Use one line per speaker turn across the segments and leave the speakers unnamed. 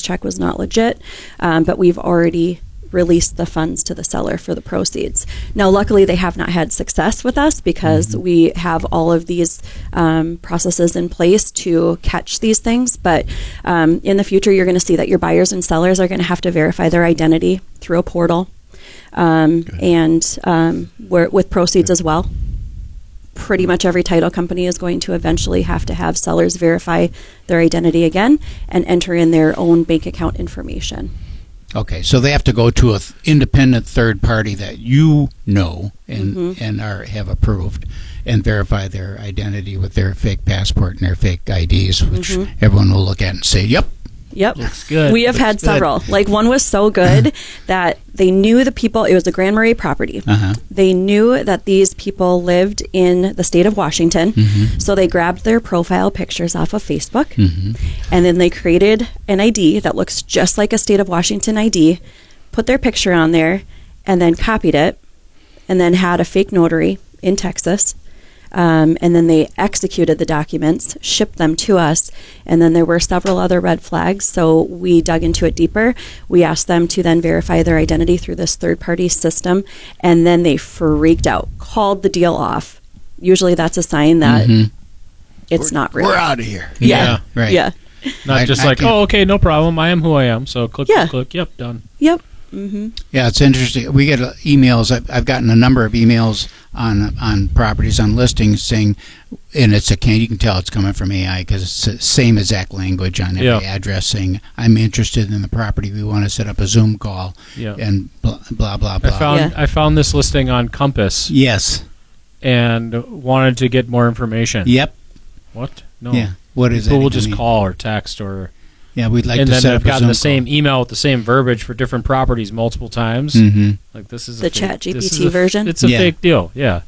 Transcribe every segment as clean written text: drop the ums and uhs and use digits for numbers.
check was not legit, but we've already released the funds to the seller for the proceeds. Now, luckily, they have not had success with us because we have all of these processes in place to catch these things. But in the future, you're going to see that your buyers and sellers are going to have to verify their identity through a portal, with proceeds as well. Pretty much every title company is going to eventually have to have sellers verify their identity again and enter in their own bank account information.
Okay, so they have to go to an independent third party that you know and have approved and verify their identity with their fake passport and their fake IDs, which everyone will look at and say, yep.
Looks good.
We have had several. Like, one was so good that they knew the people, it was a Grand Marais property. They knew that these people lived in the state of Washington. So they grabbed their profile pictures off of Facebook, and then they created an ID that looks just like a state of Washington ID, put their picture on there, and then copied it, and then had a fake notary in Texas. And then they executed the documents, shipped them to us, and then there were several other red flags, so we dug into it deeper. We asked them to then verify their identity through this third-party system, and then they freaked out, called the deal off. Usually that's a sign that it's not real.
We're out of here.
Yeah.
Right.
Yeah.
Not just oh, okay, no problem. I am who I am. So click, click. Yep, done.
Yep.
Yeah, it's interesting. We get emails. I've gotten a number of emails on properties, on listings, saying, and you can tell it's coming from AI because it's the same exact language on every address, saying, I'm interested in the property. We want to set up a Zoom call, and blah, blah, blah, blah.
I found this listing on Compass.
Yes.
And wanted to get more information.
Yep.
What? No.
Yeah. What is it?
People will just call or text or...
Yeah, we'd like
and
to
then
set up
they've gotten
a Zoom
the same
call.
email with the same verbiage for different properties multiple times. Like, this is
the ChatGPT version.
It's a fake deal. Yeah.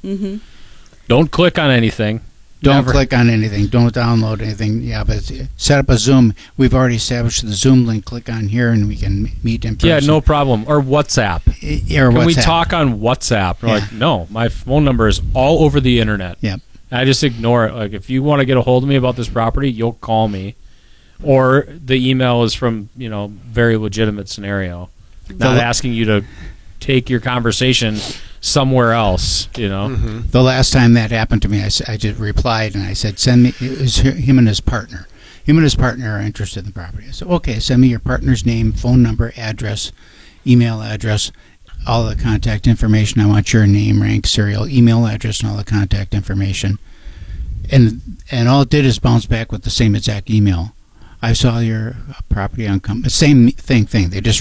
Don't click on anything.
Don't click on anything. Don't download anything. Yeah, but set up a Zoom. We've already established the Zoom link. Click on here, and we can meet in person.
Yeah, no problem. Or WhatsApp.
Can
we talk on WhatsApp? We're like, no, my phone number is all over the internet.
Yep.
I just ignore it. Like, if you want to get a hold of me about this property, you'll call me. Or the email is from, very legitimate scenario. Not asking you to take your conversation somewhere else,
The last time that happened to me, I just replied and I said, send me, it was him and his partner. Him and his partner are interested in the property. I said, okay, send me your partner's name, phone number, address, email address, all the contact information. I want your name, rank, serial, email address, and all the contact information. And all it did is bounce back with the same exact email. I saw your property on same thing. They just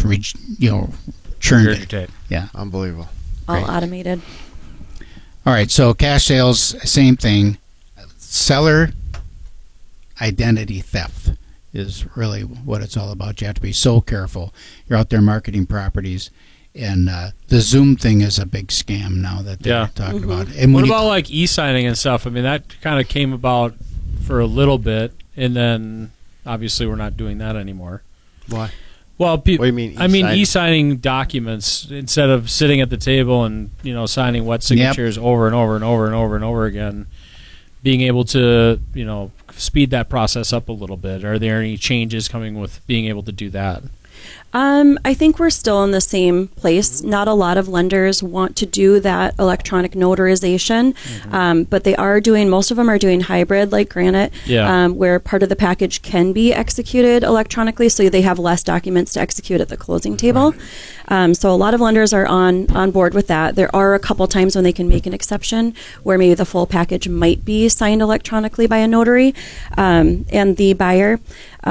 churned it. Yeah,
unbelievable.
All automated.
All right, so cash sales, same thing. Seller identity theft is really what it's all about. You have to be so careful. You're out there marketing properties, and the Zoom thing is a big scam now that they're talking about. And
what about like e-signing and stuff? I mean, that kind of came about for a little bit, and then obviously we're not doing that anymore.
Why?
Well,
what do you mean?
I mean, e-signing documents instead of sitting at the table and signing wet signatures over and over and over and over and over again. Being able to speed that process up a little bit. Are there any changes coming with being able to do that?
I think we're still in the same place. Not a lot of lenders want to do that electronic notarization, but they are doing, most of them are doing hybrid like Granite, where part of the package can be executed electronically, so they have less documents to execute at the closing table. So a lot of lenders are on board with that. There are a couple times when they can make an exception where maybe the full package might be signed electronically by a notary. And the buyer,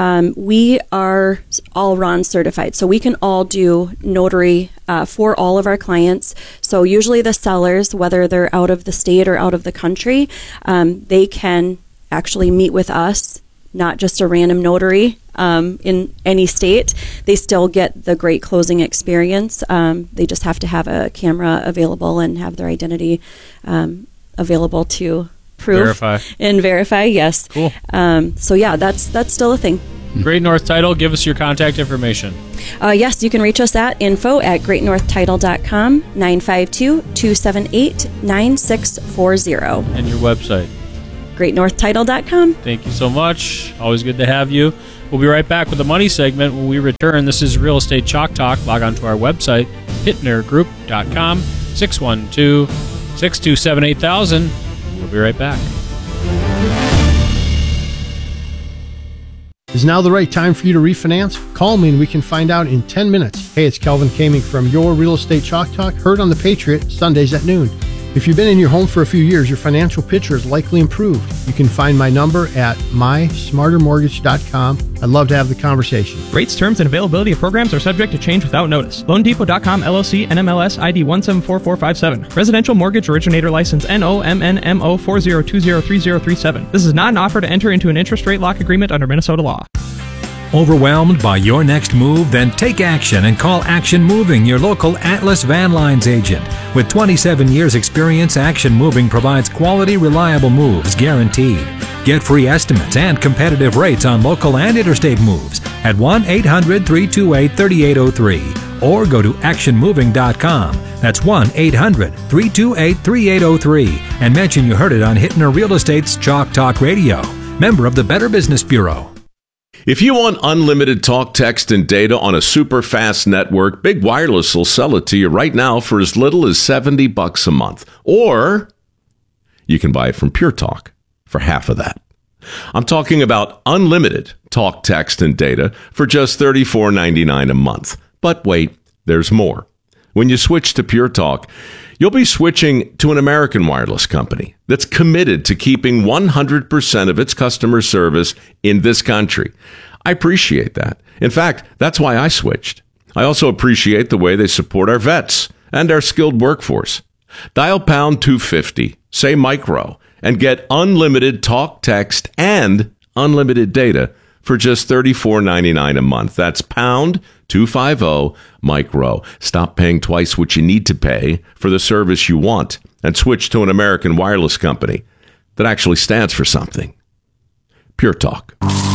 we are all RON certified, so we can all do notary for all of our clients. So usually the sellers, whether they're out of the state or out of the country, they can actually meet with us, not just a random notary in any state. They still get the great closing experience. They just have to have a camera available and have their identity available to prove and verify. Yes.
Cool.
So yeah, that's still a thing.
Great North Title, give us your contact information.
Yes, you can reach us at info@greatnorthtitle.com, 952-278-9640.
And your website.
greatnorthtitle.com.
Thank you so much. Always good to have you. We'll be right back with the money segment when we return. This is Real Estate Chalk Talk. Log on to our website, hittnergroup.com, 612-627-8000. We'll be right back.
Is now the right time for you to refinance? Call me and we can find out in 10 minutes. Hey, it's Kelvin Kaming from Your Real Estate Chalk Talk, heard on The Patriot, Sundays at noon. If you've been in your home for a few years, your financial picture has likely improved. You can find my number at mysmartermortgage.com. I'd love to have the conversation.
Rates, terms, and availability of programs are subject to change without notice. LoanDepot.com, LLC, NMLS ID 1744457. Residential Mortgage Originator License NOMNMO 40203037. This is not an offer to enter into an interest rate lock agreement under Minnesota law.
Overwhelmed by your next move? Then take action and call Action Moving, your local Atlas Van Lines agent. With 27 years experience, Action Moving provides quality, reliable moves guaranteed. Get free estimates and competitive rates on local and interstate moves at 1-800-328-3803 or go to actionmoving.com. That's 1-800-328-3803 and mention you heard it on Hittner Real Estate's Chalk Talk Radio. Member of the Better Business Bureau.
If you want unlimited talk, text, and data on a super fast network, Big Wireless will sell it to you right now for as little as $70 a month. Or you can buy it from Pure Talk for half of that. I'm talking about unlimited talk, text, and data for just $34.99 a month. But wait, there's more. When you switch to Pure Talk, you'll be switching to an American wireless company that's committed to keeping 100% of its customer service in this country. I appreciate that. In fact, that's why I switched. I also appreciate the way they support our vets and our skilled workforce. Dial pound 250, say micro, and get unlimited talk, text, and unlimited data for just $34.99 a month. That's pound 250 micro. Stop paying twice what you need to pay for the service you want and switch to an American wireless company that actually stands for something. Pure Talk.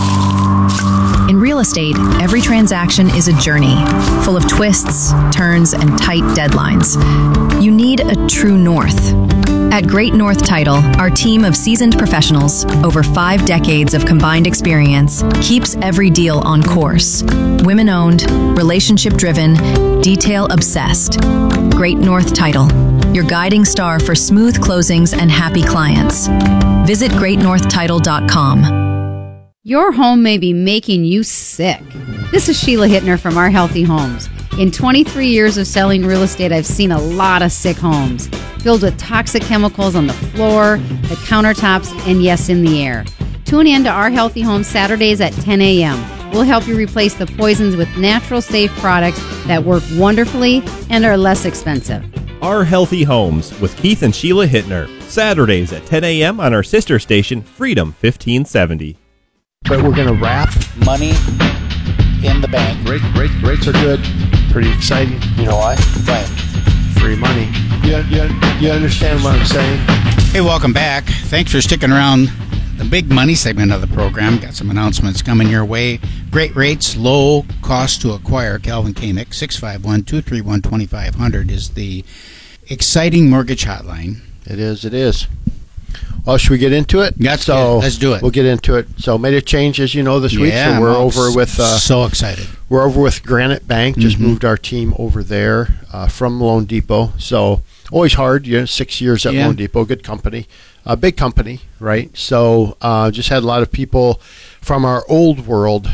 In real estate, every transaction is a journey, full of twists, turns, and tight deadlines. You need a true north. At Great North Title, our team of seasoned professionals, over 5 decades of combined experience, keeps every deal on course. Women-owned, relationship-driven, detail-obsessed. Great North Title, your guiding star for smooth closings and happy clients. Visit greatnorthtitle.com.
Your home may be making you sick. This is Sheila Hittner from Our Healthy Homes. In 23 years of selling real estate, I've seen a lot of sick homes, filled with toxic chemicals on the floor, the countertops, and yes, in the air. Tune in to Our Healthy Homes Saturdays at 10 a.m. We'll help you replace the poisons with natural, safe products that work wonderfully and are less expensive.
Our Healthy Homes with Keith and Sheila Hittner, Saturdays at 10 a.m. on our sister station, Freedom 1570.
But we're going to wrap
money in the bank.
Rates are good. Pretty exciting.
You know why? Why?
Free money. You understand what I'm saying?
Hey, welcome back. Thanks for sticking around. The big money segment of the program. Got some announcements coming your way. Great rates, low cost to acquire. Calvin Kaming, 651-231-2500 is the exciting mortgage hotline.
It is. Well, should we get into it?
Let's do it.
We'll get into it. So made a change, as you know, this week. So we're over with.
So excited.
We're over with Granite Bank. Just moved our team over there from Loan Depot. So always hard. 6 years at Loan Depot. Good company, big company, right? So just had a lot of people from our old world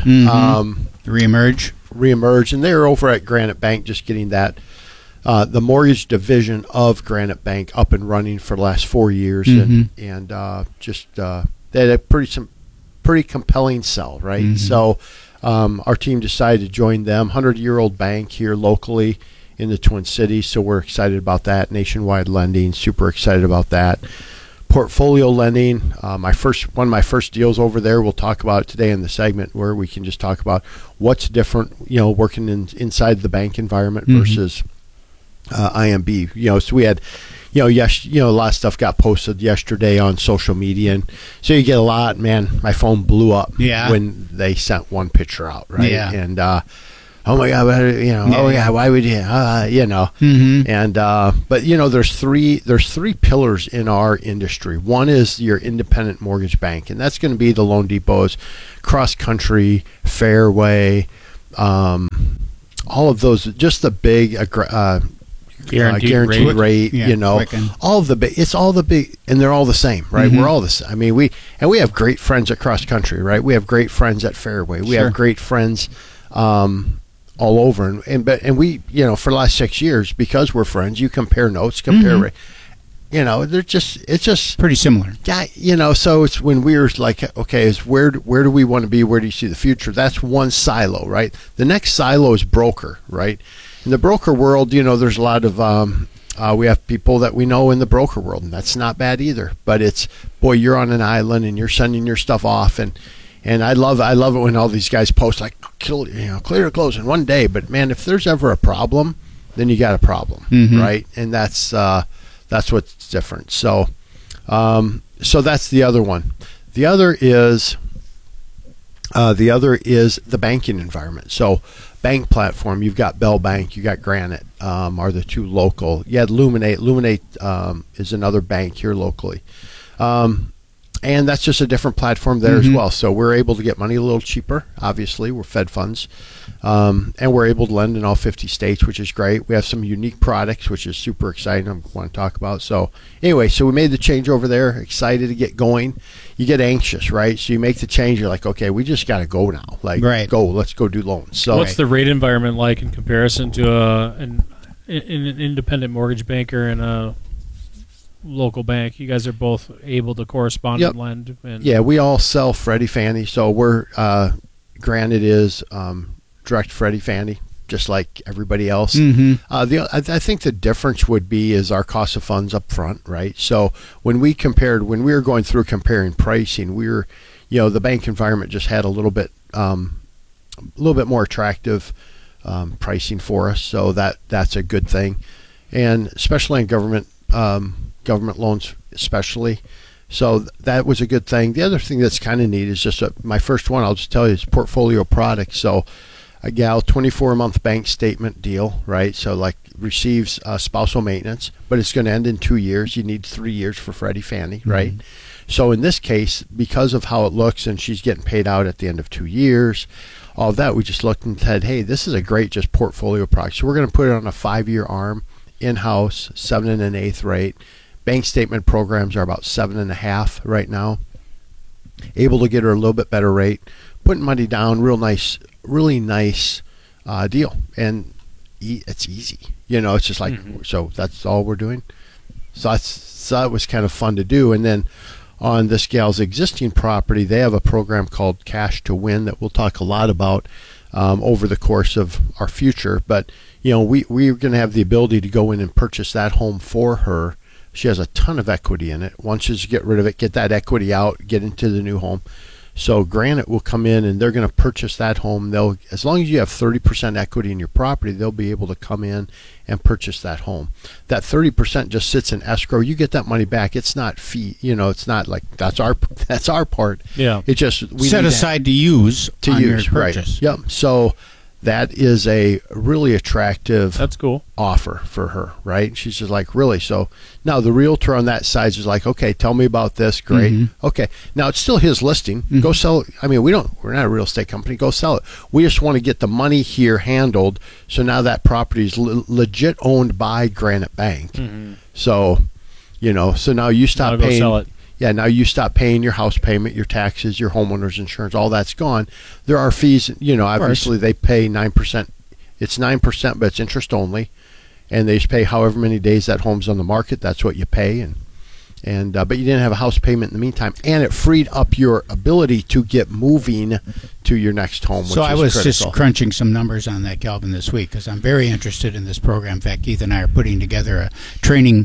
reemerge, and they're over at Granite Bank, just getting that. The mortgage division of Granite Bank up and running for the last 4 years, and they had a pretty compelling sell, right? So our team decided to join them. 100-year-old bank here locally in the Twin Cities, so we're excited about that. Nationwide lending, super excited about that. Portfolio lending, one of my first deals over there. We'll talk about it today in the segment where we can just talk about what's different, working inside the bank environment versus IMB. So we had, a lot of stuff got posted yesterday on social media, and so you get a lot. Man, my phone blew up when they sent one picture out, right? And oh my God, oh yeah, why would you, and but there's three pillars in our industry. One is your independent mortgage bank, and that's going to be the Loan Depots, Cross Country, Fairway, all of those, just the big guaranteed rate, all of the big, it's all the big, and they're all the same, right? We're all the same. I mean, we have great friends at Cross Country, right? We have great friends at Fairway. We have great friends all over, and we, for the last 6 years, because we're friends, you compare notes, compare it's just
pretty similar.
Yeah, so it's when we're like, okay, is where do we want to be? Where do you see the future? That's one silo, right? The next silo is broker, right? In the broker world, there's a lot of we have people that we know in the broker world, and that's not bad either. But it's, boy, you're on an island and you're sending your stuff off, and I love it when all these guys post like clear to close in one day. But man, if there's ever a problem, then you got a problem, right? And that's what's different. So that's the other one. The other is the banking environment. So bank platform, you've got Bell Bank, you got Granite, are the two local. You had Luminate. Luminate is another bank here locally. And that's just a different platform there as well. So we're able to get money a little cheaper. Obviously, we're Fed funds. And we're able to lend in all 50 states, which is great. We have some unique products, which is super exciting. I want to talk about. So anyway, so we made the change over there. Excited to get going. You get anxious, right? So you make the change. You're like, okay, we just got to go now. Like, go. Let's go do loans. So
what's the rate environment like in comparison to an independent mortgage banker and a local bank? You guys are both able to correspond and lend.
Yeah, we all sell Freddie Fannie, so we're Granite is direct Freddie Fannie, just like everybody else. I think the difference would be is our cost of funds up front, right? So when we were going through comparing pricing, we were, the bank environment just had a little bit more attractive pricing for us, so that's a good thing, and especially in government loans especially. So that was a good thing. The other thing that's kind of neat is just my first one, I'll just tell you, is portfolio products. So a gal, 24-month bank statement deal, right? So like receives spousal maintenance, but it's going to end in 2 years. You need 3 years for Freddie Fannie, right? So in this case, because of how it looks, and she's getting paid out at the end of 2 years, all of that, we just looked and said, hey, this is a great just portfolio product. So we're going to put it on a 5-year arm, in-house, 7 1/8 rate. Bank statement programs are about 7.5 right now. Able to get her a little bit better rate, putting money down, really nice deal, and it's easy. It's just like so that's all we're doing. So that was kind of fun to do. And then on this gal's existing property, they have a program called Cash to Win that we'll talk a lot about over the course of our future. But we're going to have the ability to go in and purchase that home for her. She has a ton of equity in it. Once you get rid of it, get that equity out, get into the new home. So Granite will come in and they're going to purchase that home. As long as you have 30% equity in your property, they'll be able to come in and purchase that home. That 30% just sits in escrow. You get that money back. It's not fee. It's not like that's our part.
Yeah.
It just we
set aside to use on your purchase.
Right. Yep. So that is a really attractive
That's cool.
offer for her, right? She's just like, really? So now the realtor on that side is like, okay, tell me about this. Great. Okay. Now it's still his listing. Go sell it. I mean, we're not a real estate company. Go sell it. We just want to get the money here handled. So now that property is legit owned by Granite Bank. So, so now you stop paying.
Go sell it.
Yeah, now you stop paying your house payment, your taxes, your homeowner's insurance, all that's gone. There are fees, obviously they pay 9%. It's 9%, but it's interest only. And they just pay however many days that home's on the market. That's what you pay. And but you didn't have a house payment in the meantime. And it freed up your ability to get moving to your next home, which
So I was
critical.
just crunching some numbers on that, Calvin, this week, because I'm very interested in this program. In fact, Keith and I are putting together a training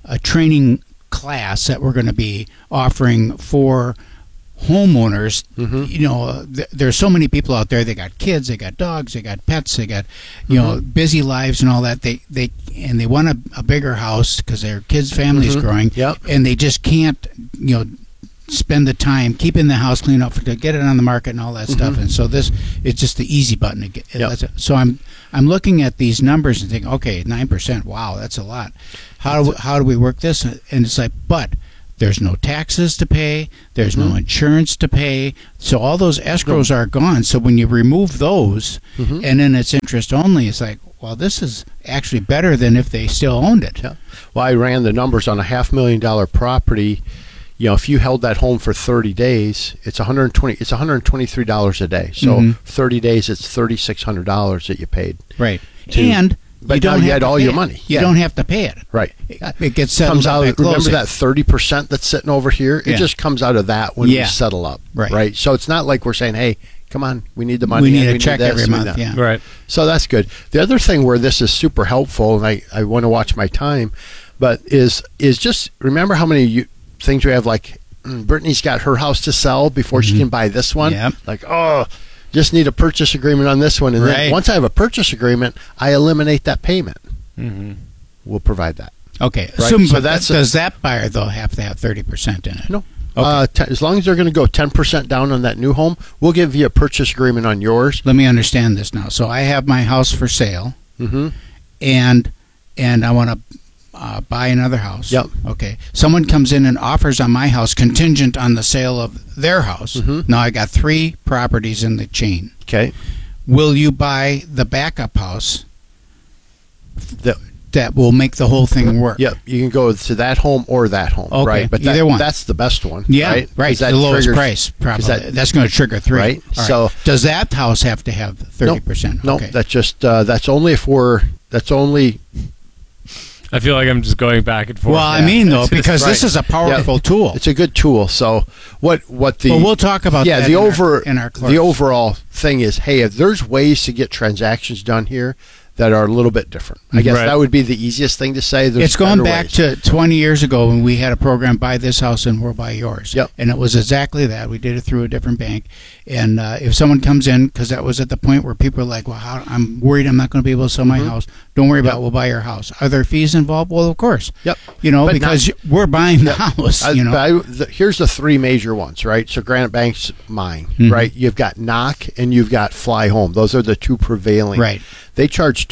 class that we're going to be offering for homeowners. There's so many people out there. They got kids, they got dogs, they got pets, they got busy lives and all that. They want a bigger house because their kids' family's growing, and they just can't spend the time keeping the house clean up to get it on the market and all that stuff. And so this it's just the easy button to get.
Yep.
So I'm looking at these numbers and thinking, okay, 9%. Wow, that's a lot. How do we work this? And it's like, but there's no taxes to pay. There's no insurance to pay. So all those escrows are gone. So when you remove those, and then it's interest only, it's like, well, this is actually better than if they still owned it.
Yeah. Well, I ran the numbers on a $500,000 property. You know, if you held that home for 30 days, it's $123 a day. So 30 days, it's $3,600 that you paid.
Right.
But
you don't
now you
have
had
to
all
pay
your
it.
money.
You don't have to pay it.
Right.
It gets settled
comes out.
up at closing.
Remember that 30% that's sitting over here? It just comes out of that when we settle up. Right. So it's not like we're saying, hey, come on, we need the money.
We need a check every month. Yeah.
Right.
So that's good. The other thing where this is super helpful, and I want to watch my time, but is just remember how many things we have. Like Brittany's got her house to sell before she can buy this one.
Yep.
Like, just need a purchase agreement on this one, and then once I have a purchase agreement, I eliminate that payment. We'll provide that.
Okay.
Right?
So does that buyer though have to have 30% in it?
No.
Okay.
As long as they're going to go 10% down on that new home, we'll give you a purchase agreement on yours.
Let me understand this now. So I have my house for sale, and I want to buy another house.
Yep.
Okay. Someone comes in and offers on my house contingent on the sale of their house. Now I got 3 properties in the chain.
Okay.
Will you buy the backup house that will make the whole thing work?
Yep. You can go to that home or that home.
Okay.
Right. But
either one.
That's the best one.
Yeah. Right.
That
the lowest
triggers,
price. Probably. That's going to trigger 3.
Right.
All
So
does that house have to have 30%?
No.
Okay.
That's just that's only if we're. That's only.
I feel like I'm just going back and forth.
Well, I mean, though, because this is a powerful tool.
It's a good tool. So what the
well, we'll talk about that in our
the overall thing is, hey, if there's ways to get transactions done here that are a little bit different. I guess that would be the easiest thing to say. There's
it's going back
ways.
to 20 years ago when we had a program, buy this house and we'll buy yours.
Yep.
And it was exactly that. We did it through a different bank. And if someone comes in, because that was at the point where people were like, well, I'm worried I'm not going to be able to sell my house. Don't worry about it. We'll buy your house. Are there fees involved? Well, of course.
Yep.
You know, but because we're buying the house.
Here's the 3 major ones, right? So Granite Bank's mine, right? You've got Knock and you've got Fly Home. Those are the 2 prevailing.
Right.
They charge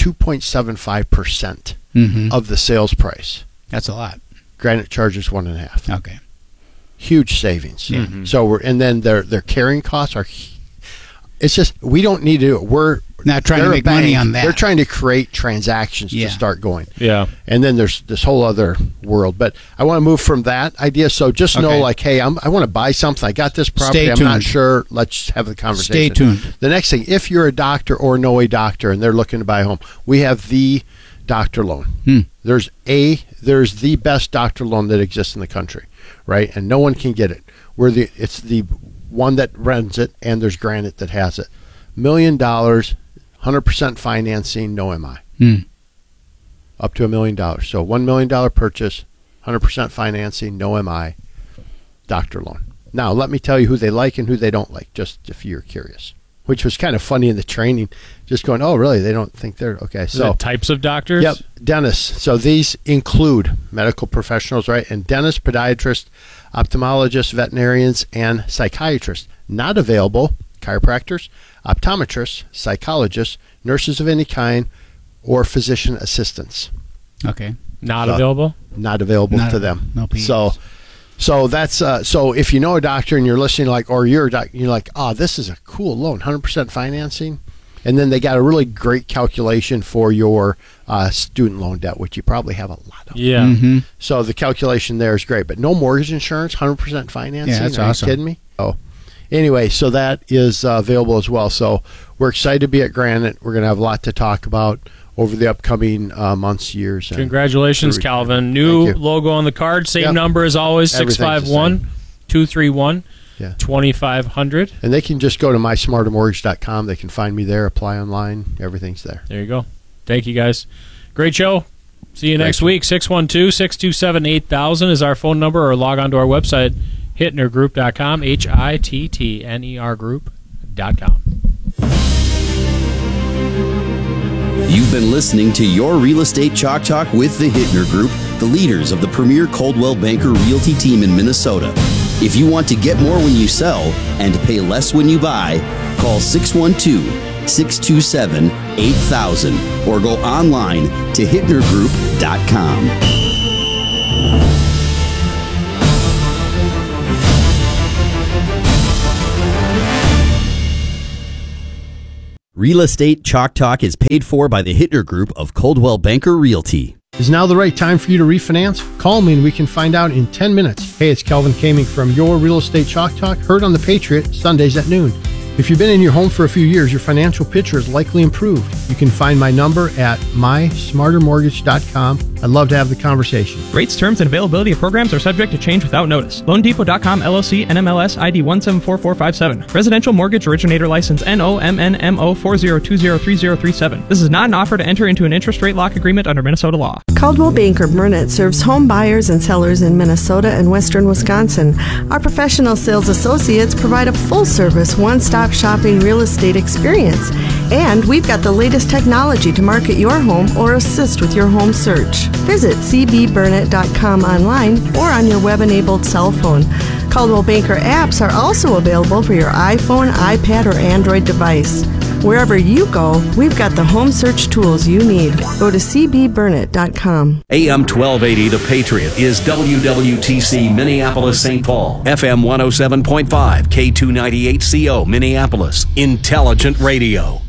2.75% of the sales price.
That's a lot.
Granite charges 1.5%.
Okay.
Huge savings. So and then their carrying costs are. It's just we don't need to do it. We're
not trying to make money on that.
They're trying to create transactions to start going.
Yeah.
And then there's this whole other world. But I want to move from that idea. So just know, like, hey, I want to buy something. I got this property.
Stay
I'm
tuned.
not sure. Let's have the conversation.
Stay tuned.
The next thing, if you're a doctor or know a doctor and they're looking to buy a home, we have the doctor loan. There's the best doctor loan that exists in the country, right? And no one can get it. It's the one that runs it, and there's Granite that has it. $1 million, 100% financing, no MI. Up to $1 million. So $1 million purchase, 100% financing, no MI, doctor loan. Now, let me tell you who they like and who they don't like, just if you're curious. Which was kind of funny in the training, just going, oh, really? They don't think they're okay. So
types of doctors?
Yep, dentists. So these include medical professionals, right? And dentists, podiatrists, ophthalmologists, veterinarians, and psychiatrists. Not available, chiropractors, optometrists, psychologists, nurses of any kind, or physician assistants.
Okay.
Not available?
Not available to them.
No PEs.
So that's so if you know a doctor and you're listening, like, or you're a doctor, you're like, this is a cool loan, 100% financing, and then they got a really great calculation for your student loan debt, which you probably have a lot of.
Yeah.
So the calculation there is great, but no mortgage insurance, 100% financing.
Yeah, that's
Are
awesome.
you kidding me? Oh, anyway, so that is available as well. So we're excited to be at Granite. We're going to have a lot to talk about over the upcoming months, years.
Congratulations, Calvin. New logo on the card. Same number as always, 651-231-2500.
And they can just go to mysmartermortgage.com. They can find me there, apply online. Everything's there.
There you go. Thank you, guys. Great show. See you next week. 612-627-8000 is our phone number, or log on to our website, hittnergroup.com, hittnergroup.com.
You've been listening to Your Real Estate Chalk Talk with the Hittner Group, the leaders of the premier Coldwell Banker Realty team in Minnesota. If you want to get more when you sell and pay less when you buy, call 612-627-8000 or go online to HittnerGroup.com. Real Estate Chalk Talk is paid for by the Hittner Group of Coldwell Banker Realty.
Is now the right time for you to refinance? Call me and we can find out in 10 minutes. Hey, it's Kelvin Kaming from Your Real Estate Chalk Talk, heard on the Patriot, Sundays at noon. If you've been in your home for a few years, your financial picture is likely improved. You can find my number at mysmartermortgage.com. I'd love to have the conversation.
Rates, terms, and availability of programs are subject to change without notice. LoanDepot.com, LLC, NMLS ID 174457. Residential Mortgage Originator License NOMNMO 40203037. This is not an offer to enter into an interest rate lock agreement under Minnesota law.
Coldwell Banker Burnett serves home buyers and sellers in Minnesota and western Wisconsin. Our professional sales associates provide a full-service, one-stop shopping real estate experience. And we've got the latest technology to market your home or assist with your home search. Visit cbburnett.com online or on your web-enabled cell phone. Coldwell Banker apps are also available for your iPhone, iPad, or Android device. Wherever you go, we've got the home search tools you need. Go to cbburnett.com.
AM 1280 The Patriot is WWTC Minneapolis St. Paul. FM 107.5 K298CO Minneapolis. Intelligent Radio.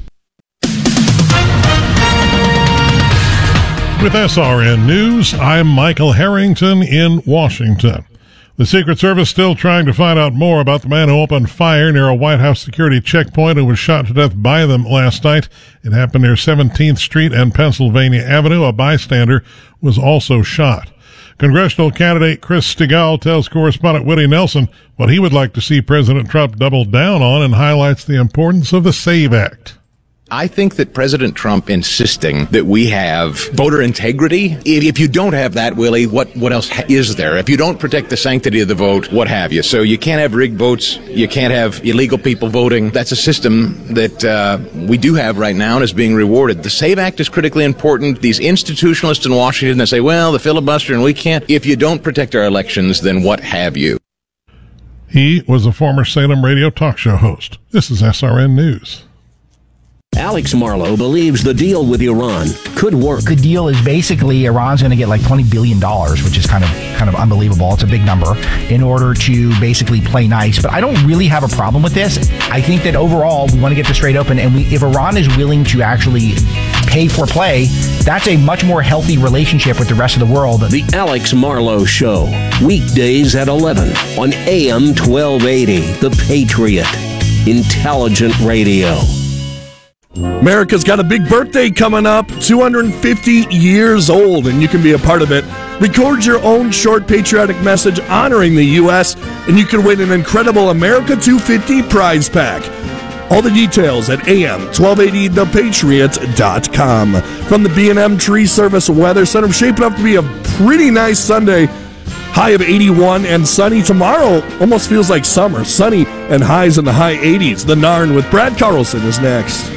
With SRN News, I'm Michael Harrington in Washington. The Secret Service still trying to find out more about the man who opened fire near a White House security checkpoint and was shot to death by them last night. It happened near 17th Street and Pennsylvania Avenue. A bystander was also shot. Congressional candidate Chris Stigall tells correspondent Willie Nelson what he would like to see President Trump double down on and highlights the importance of the SAVE Act.
I think that President Trump insisting that we have voter integrity, if you don't have that, Willie, what else is there? If you don't protect the sanctity of the vote, what have you? So you can't have rigged votes. You can't have illegal people voting. That's a system that we do have right now and is being rewarded. The SAVE Act is critically important. These institutionalists in Washington, they say, well, the filibuster and we can't. If you don't protect our elections, then what have you?
He was a former Salem radio talk show host. This is SRN News.
Alex Marlow believes the deal with Iran could work.
The deal is basically Iran's going to get like $20 billion, which is kind of unbelievable. It's a big number in order to basically play nice. But I don't really have a problem with this. I think that overall we want to get this straight open. And if Iran is willing to actually pay for play, that's a much more healthy relationship with the rest of the world.
The Alex Marlow Show, weekdays at 11 on AM 1280, The Patriot. Intelligent Radio.
America's got a big birthday coming up, 250 years old, and you can be a part of it. Record your own short patriotic message honoring the U.S., and you can win an incredible America 250 prize pack. All the details at am1280thepatriot.com. From the B&M Tree Service Weather Center, shaping up to be a pretty nice Sunday. High of 81 and sunny. Tomorrow almost feels like summer. Sunny and highs in the high 80s. The Narn with Brad Carlson is next.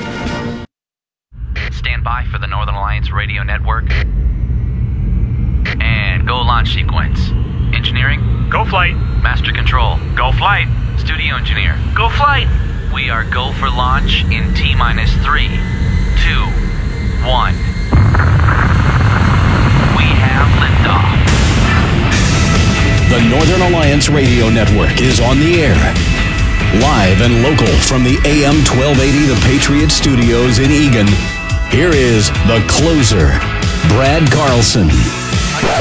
Stand by for the Northern Alliance Radio Network. And go launch sequence. Engineering? Go flight. Master control? Go flight. Studio engineer? Go flight. We are go for launch in T-minus 3, 2, 1. We have liftoff.
The Northern Alliance Radio Network is on the air. Live and local from the AM 1280 The Patriot Studios in Eagan. Here is the closer, Brad Carlson.